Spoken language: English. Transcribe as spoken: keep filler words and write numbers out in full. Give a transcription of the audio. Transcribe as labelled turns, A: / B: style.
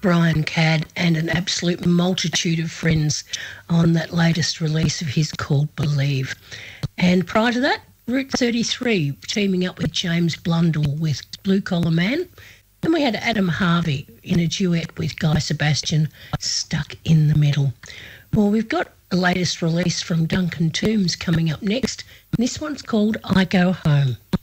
A: Brian Cadd, and an absolute multitude of friends on that latest release of his called Believe. And prior to that, Route thirty-three, teaming up with James Blundell with Blue Collar Man. And we had Adam Harvey in a duet with Guy Sebastian, Stuck in the Middle. Well, we've got a latest release from Duncan Toombs coming up next. This one's called I Go Home.